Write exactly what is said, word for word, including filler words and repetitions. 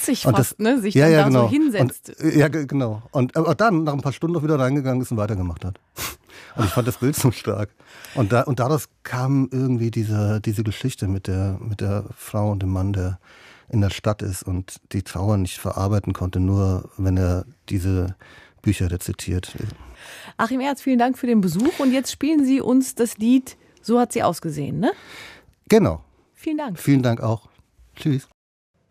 witzig und fast, das, ne? Sich ja, dann ja, da genau. so hinsetzt. Und, ja, genau. Und aber dann, nach ein paar Stunden, noch wieder reingegangen ist und weitergemacht hat. Und ich fand das Bild so stark. Und, da, und daraus kam irgendwie diese, diese Geschichte mit der, mit der Frau und dem Mann, der in der Stadt ist und die Trauer nicht verarbeiten konnte, nur wenn er diese Bücher rezitiert. Achim Erz, vielen Dank für den Besuch. Und jetzt spielen Sie uns das Lied So hat sie ausgesehen, ne? Genau. Vielen Dank. Vielen Dank auch. Tschüss.